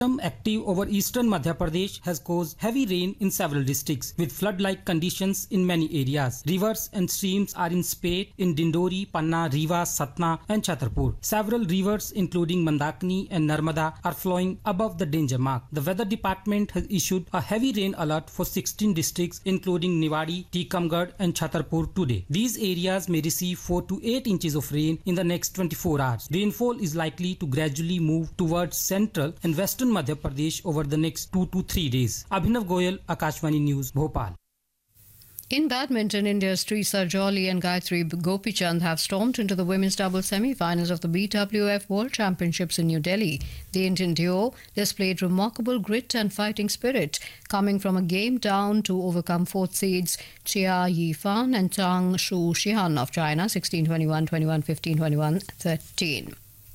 System active over eastern Madhya Pradesh has caused heavy rain in several districts with flood-like conditions in many areas. Rivers and streams are in spate in Dindori, Panna, Rewa, Satna and Chhatarpur. Several rivers including Mandakini and Narmada are flowing above the danger mark. The weather department has issued a heavy rain alert for 16 districts including Niwadi, Tikamgarh and Chhatarpur today. These areas may receive 4 to 8 inches of rain in the next 24 hours. Rainfall is likely to gradually move towards central and western Madhya Pradesh over the next 2 to 3 days. Abhinav Goyal, Akashvani News, Bhopal. In badminton, India's Trisa Jolly and Gayatri Gopichand have stormed into the women's doubles semi-finals of the BWF World Championships in New Delhi. The Indian duo displayed remarkable grit and fighting spirit, coming from a game down to overcome fourth seeds Chia Yifan and Chang Shu Xian of China 16-21, 21-15, 21-13.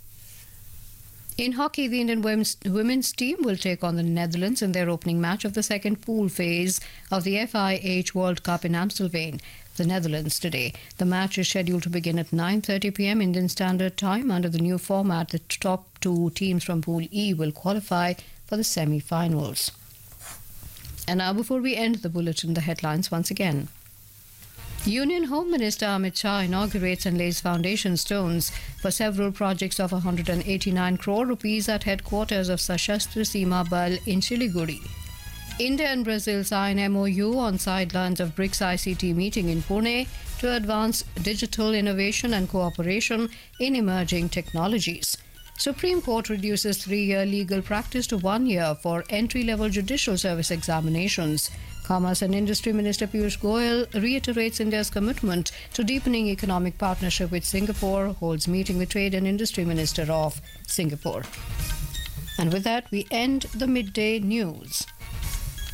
In hockey, the Indian women's team will take on the Netherlands in their opening match of the second pool phase of the FIH World Cup in Amstelveen, the Netherlands today. The match is scheduled to begin at 9:30 p.m. Indian Standard Time. Under the new format, the top two teams from Pool E will qualify for the semi-finals. And now, before we end the bulletin, the headlines once again. Union Home Minister Amit Shah inaugurates and lays foundation stones for several projects of 189 crore rupees at headquarters of Sashastra Seema Bal in Siliguri. India and Brazil sign MOU on sidelines of BRICS ICT meeting in Pune to advance digital innovation and cooperation in emerging technologies. Supreme Court reduces 3-year legal practice to 1 year for entry-level judicial service examinations. Commerce and Industry Minister Piyush Goyal reiterates India's commitment to deepening economic partnership with Singapore, holds meeting with Trade and Industry Minister of Singapore. And with that, we end the midday news.